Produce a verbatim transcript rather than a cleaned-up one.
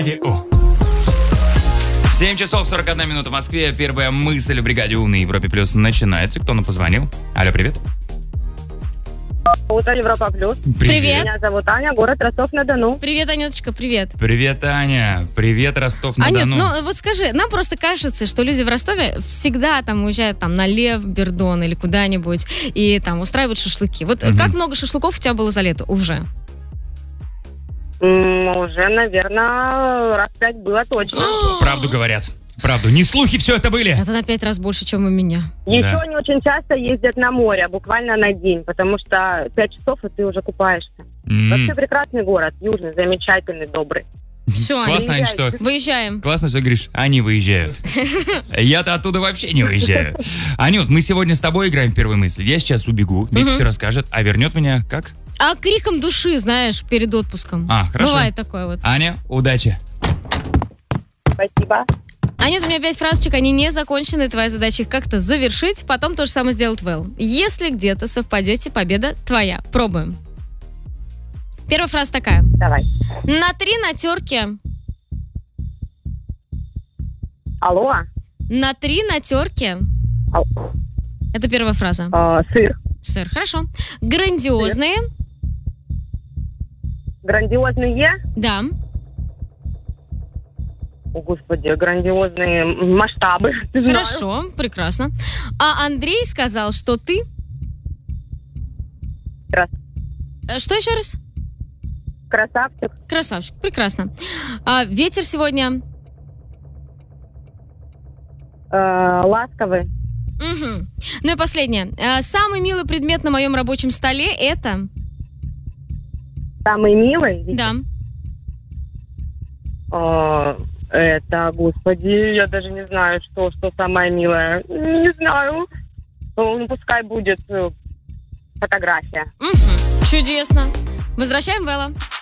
семь часов сорок одна минута в Москве. Первая мысль в бригаде «У» на Европе Плюс начинается. Кто нам позвонил? Алло, привет. Утро, Европа Плюс. Привет. Меня зовут Аня, город Ростов-на-Дону. Привет, Анюточка, привет. Привет, Аня. Привет, Ростов-на-Дону. Анют, ну вот скажи, нам просто кажется, что люди в Ростове всегда там уезжают там на Лев, Бердон или куда-нибудь и там устраивают шашлыки. Вот Мгм. как много шашлыков у тебя было за лето уже? М, Уже, наверное, раз пять было точно. Правду говорят. Правду. Не слухи все это были. Это на пять раз больше, чем у меня. Еще Да. они очень часто ездят на море, буквально на день, потому что пять часов, и ты уже купаешься. М. Вообще прекрасный город, южный, замечательный, добрый. Все, Классно, Ань, что... выезжаем. Классно, что говоришь, они выезжают. Я-то оттуда вообще не уезжаю. Анют, мы сегодня с тобой играем в первую мысль. Я сейчас убегу, Вика Мгм. все расскажет, а вернет меня как? А криком души, знаешь, перед отпуском. А, хорошо. Бывает такое вот. Аня, удачи. Спасибо. Анют, у меня пять фразочек, они не закончены. Твоя задача их как-то завершить, потом то же самое сделать Вэл. Если где-то совпадете, победа твоя. Пробуем. Первая фраза такая. Давай. На три на терке. Алло. На три на терке. Ал- Это первая фраза. э, сыр. Сыр, хорошо. Грандиозные. Грандиозные. Да. О, господи, грандиозные масштабы. Знаю. Хорошо, прекрасно. А Андрей сказал, что ты... Крас- Э, Что еще раз? Красавчик. Красавчик, прекрасно. А ветер сегодня... э, ласковый. Мгм. Ну и последнее. А, самый милый предмет на моем рабочем столе это... Самый милый. Да. Э, Это, господи, я даже не знаю, что, что самое милое. Не знаю. Ну, пускай будет э, фотография. Мгм. Чудесно. Возвращаем Вэлла.